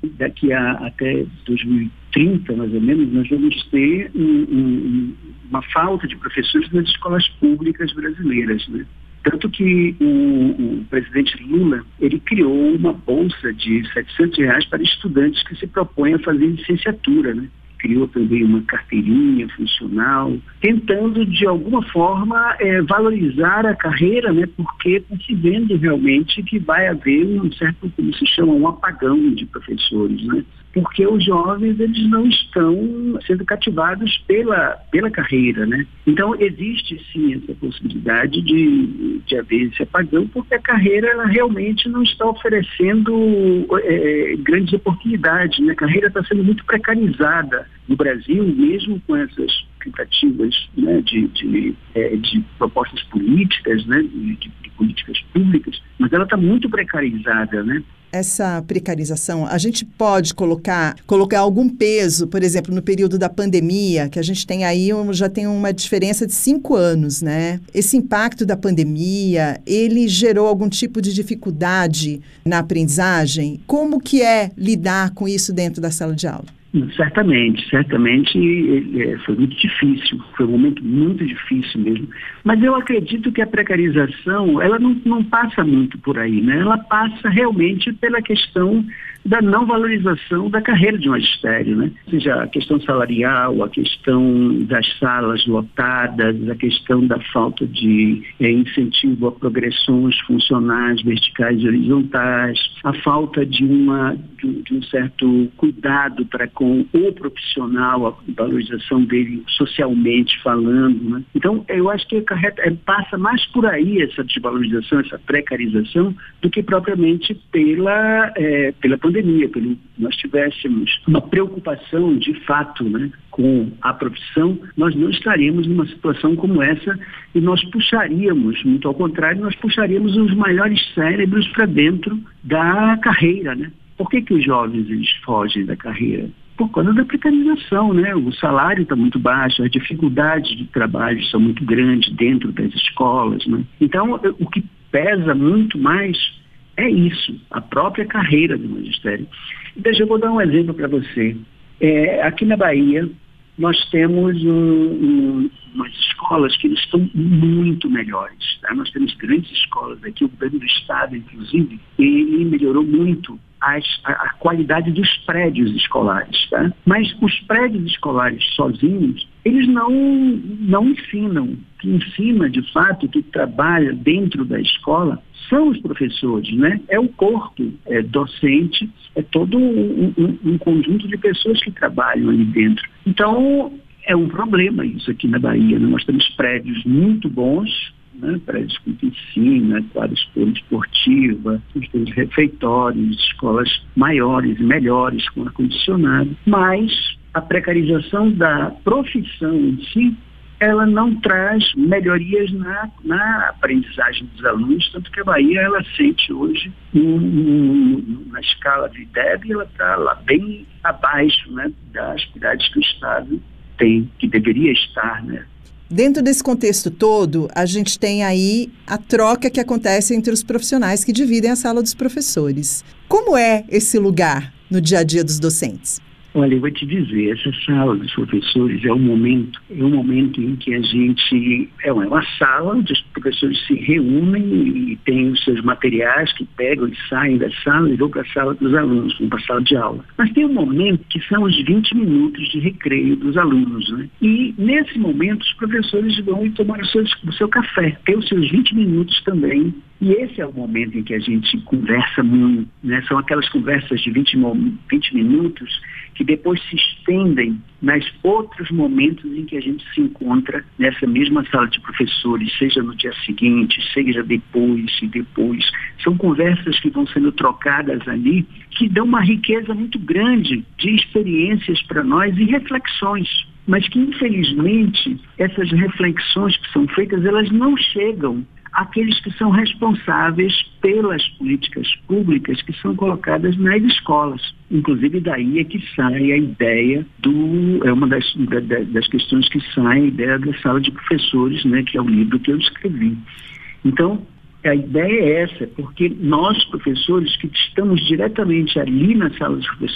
daqui a até 2030, mais ou menos, nós vamos ter uma falta de professores nas escolas públicas brasileiras, né? Tanto que o presidente Lula, ele criou uma bolsa de R$700 para estudantes que se propõem a fazer licenciatura, né? Criou também uma carteirinha funcional, tentando de alguma forma valorizar a carreira, né? Porque se vendo realmente que vai haver um certo, como se chama, um apagão de professores, né? Porque os jovens, eles não estão sendo cativados pela carreira, né? Então, existe sim essa possibilidade de haver esse apagão, porque a carreira, ela realmente não está oferecendo grandes oportunidades, né? A carreira está sendo muito precarizada no Brasil, mesmo com essas tentativas, né, de propostas políticas, né, de políticas públicas, mas ela está muito precarizada, né? Essa precarização, a gente pode colocar algum peso, por exemplo, no período da pandemia, que a gente tem aí, já tem uma diferença de 5 anos, né? Esse impacto da pandemia, ele gerou algum tipo de dificuldade na aprendizagem? Como que é lidar com isso dentro da sala de aula? Certamente, foi muito difícil, foi um momento muito difícil mesmo, mas eu acredito que a precarização, ela não passa muito por aí, né? Ela passa realmente pela questão da não valorização da carreira de magistério, né? Ou seja, a questão salarial, a questão das salas lotadas, a questão da falta de incentivo a progressões funcionais, verticais e horizontais, a falta de um certo cuidado para com o profissional, a valorização dele socialmente falando, né? Então, eu acho que passa mais por aí essa desvalorização, essa precarização, do que propriamente pela pandemia. Nós tivéssemos uma preocupação de fato, né, com a profissão, nós não estaríamos numa situação como essa e nós puxaríamos, muito ao contrário, nós puxaríamos os maiores cérebros para dentro da carreira, né? Por que os jovens eles fogem da carreira? Por causa da precarização, né? O salário está muito baixo, as dificuldades de trabalho são muito grandes dentro das escolas, né? Então, o que pesa muito mais é isso, a própria carreira do magistério. Eu vou dar um exemplo para você. Aqui na Bahia, nós temos umas escolas que estão muito melhores, tá? Nós temos grandes escolas aqui, o governo do estado, inclusive, ele melhorou muito a qualidade dos prédios escolares, tá? Mas os prédios escolares sozinhos, eles não ensinam. Que ensina, de fato, que trabalha dentro da escola são os professores, né? É o corpo docente, é todo um conjunto de pessoas que trabalham ali dentro. Então, é um problema isso aqui na Bahia, né? Nós temos prédios muito bons, né, prédios com piscina, quadra esportiva, nós temos refeitórios, escolas maiores e melhores com ar-condicionado, mas a precarização da profissão em si, ela não traz melhorias na aprendizagem dos alunos, tanto que a Bahia, ela sente hoje, na escala de IDEB, ela está lá bem abaixo, né, das cidades que o Estado tem, que deveria estar, né. Dentro desse contexto todo, a gente tem aí a troca que acontece entre os profissionais que dividem a sala dos professores. Como é esse lugar no dia a dia dos docentes? Olha, eu vou te dizer, essa sala dos professores é um momento em que a gente... É uma sala onde os professores se reúnem e têm os seus materiais que pegam e saem da sala e vão para a sala dos alunos, vão para a sala de aula. Mas tem um momento que são os 20 minutos de recreio dos alunos, né? E nesse momento os professores vão e tomar o seu café, ter os seus 20 minutos também. E esse é o momento em que a gente conversa muito, né? São aquelas conversas de 20 minutos que depois se estendem nos outros momentos em que a gente se encontra nessa mesma sala de professores, seja no dia seguinte, seja depois e depois. São conversas que vão sendo trocadas ali, que dão uma riqueza muito grande de experiências para nós e reflexões. Mas que, infelizmente, essas reflexões que são feitas, elas não chegam àqueles que são responsáveis pelas políticas públicas que são colocadas nas escolas. Inclusive, daí é que sai a ideia é uma das questões que sai a ideia da sala de professores, né, que é o livro que eu escrevi. Então, a ideia é essa, porque nós, professores, que estamos diretamente ali na sala de professores,